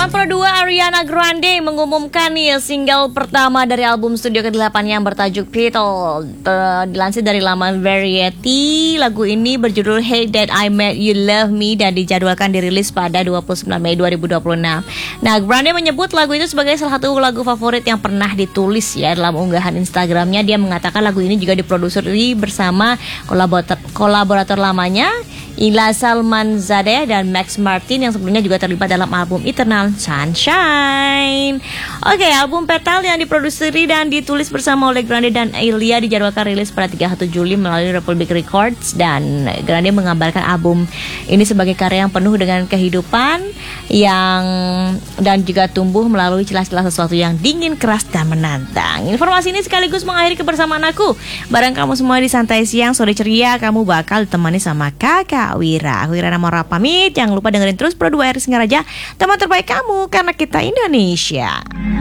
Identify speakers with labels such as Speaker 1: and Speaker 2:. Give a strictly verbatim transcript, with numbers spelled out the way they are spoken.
Speaker 1: Nomor dua, Ariana Grande mengumumkan nih single pertama dari album studio kedelapan yang bertajuk Petal. Dilansir dari laman Variety, lagu ini berjudul Hey That I Met You Love Me dan dijadwalkan dirilis pada dua puluh sembilan Mei dua ribu dua puluh enam. Nah, Grande menyebut lagu itu sebagai salah satu lagu favorit yang pernah ditulis ya. Dalam unggahan Instagramnya, dia mengatakan lagu ini juga diproduksi bersama kolaborator, kolaborator lamanya Ila Salmanzadeh dan Max Martin yang sebelumnya juga terlibat dalam album Eternal Sunshine. Oke, album Petal yang diproduksi dan ditulis bersama oleh Grande dan Ilya dijadwalkan rilis pada tiga puluh satu Juli melalui Republic Records, dan Grande mengabarkan album ini sebagai karya yang penuh dengan kehidupan yang dan juga tumbuh melalui celah-celah sesuatu yang dingin, keras dan menantang. Informasi ini sekaligus mengakhiri kebersamaan aku bareng kamu semua di Santai Siang Sore Ceria. Kamu bakal ditemani sama Kakak Wira. Aku Wira Namora pamit. Jangan lupa dengerin terus Pro dua R Singaraja, teman terbaik kamu karena kita Indonesia.